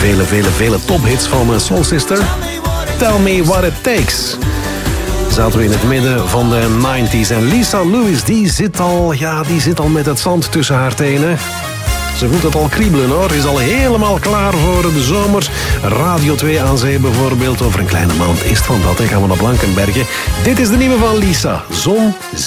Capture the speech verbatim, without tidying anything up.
vele, vele, vele tophits van Soul Sister. Tell Me What It Takes. Zaten we in het midden van de negentig en Lisa Lewis, die zit al, ja, die zit al met het zand tussen haar tenen. Ze voelt het al kriebelen hoor. Is al helemaal klaar voor de zomer. Radio twee aan zee bijvoorbeeld. Over een kleine maand is het van dat. Dan gaan we naar Blankenberge. Dit is de nieuwe van Lisa. Zon.